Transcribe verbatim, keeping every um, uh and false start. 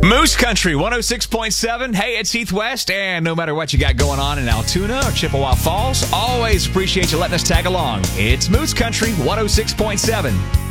Moose Country one oh six point seven. Hey, it's Heath West, and no matter what you got going on in Altoona or Chippewa Falls, always appreciate you letting us tag along. It's Moose Country one oh six point seven.